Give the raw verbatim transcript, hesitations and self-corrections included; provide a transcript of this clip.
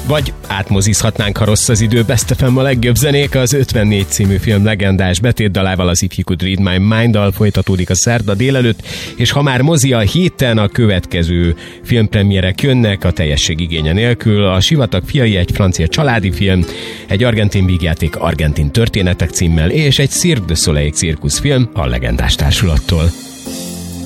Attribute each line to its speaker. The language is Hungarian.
Speaker 1: Vagy átmozizhatnánk, ha rossz az idő, Best ef em a legjobb zenék, az ötvennégy című film legendás betétdalával, az If You Could Read My Mind-dal folytatódik a szerda délelőtt, és ha már mozi a héten, a következő filmpremierek jönnek a teljesség igénye nélkül. A Sivatag fiai egy francia családi film, egy argentin vígjáték Argentin történetek címmel, és egy Cirque du Soleil cirkuszfilm a legendás társulattól.